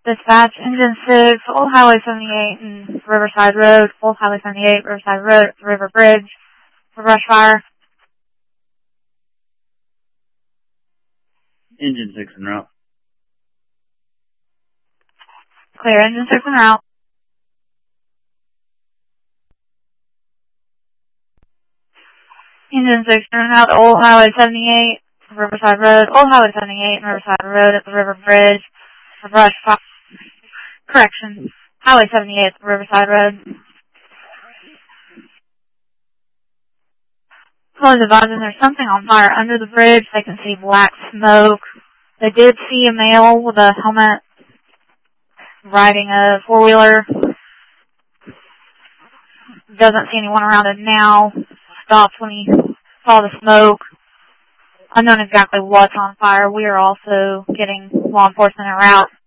Dispatch, Engine 6, Old Highway 78 and Riverside Road, Old Highway 78, Riverside Road, River Bridge, for brush fire. Engine 6 en route. Clear, Engine 6 en route. Engine 6 en route, Old Highway 78, Riverside Road, Old Highway 78 and Riverside Road at the River Bridge, for brush fire. Correction, Highway 78 at the Riverside Road. Police advising there's something on fire under the bridge. They can see black smoke. They did see a male with a helmet riding a four-wheeler. Doesn't see anyone around it now. Stopped when he saw the smoke. Unknown exactly what's on fire. We are also getting law enforcement en route.